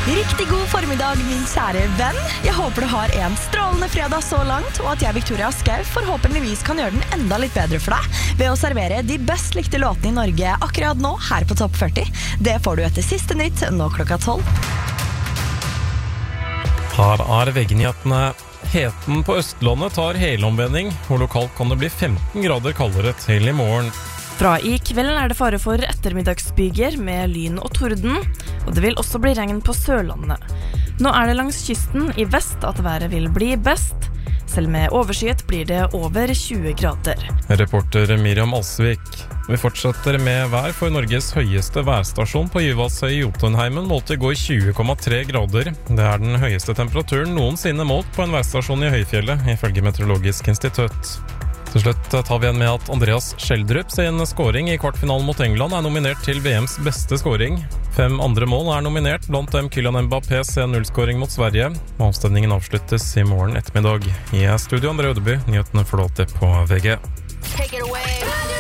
Riktig god formiddag, min kjære venn. Jeg håper du har en strålende fredag så langt, og at jeg, Victoria Skau, forhåpentligvis kan gjøre den enda litt bedre for deg ved å servere de best likte låtene i Norge akkurat nå, her på Topp 40. Det får du etter siste nytt, nå klokka 12. Her VG-nyhetene. Heten på Østlandet tar helomvending, og lokalt kan det bli 15 grader kaldere til i morgen. Fra i kvelden det fare for ettermiddagsbyger med lyn og torden, og det vil også bli regn på Sørlandet. Nå det langs kysten i vest at været vil bli best. Selv med overskyet blir det over 20 grader. Reporter Miriam Alsvik. Vi fortsetter med vær for Norges høyeste værstasjon på Jyvashøy i Jotunheimen målte i går 20,3 grader. Det den høyeste temperaturen noensinne målt på en værstasjon i Høyfjellet, ifølge Meteorologisk institutt. Til slutt tar vi igjen med at Andreas Schjelderup sin scoring i kvartfinalen mot England nominert til VMs beste scoring. 5 andre mål nominert, blant dem Kylian Mbappés 0-scoring mot Sverige. Avstemningen avsluttes i morgen ettermiddag. I studio André Ødeby, nyhetene får du alltid på VG. Take it away.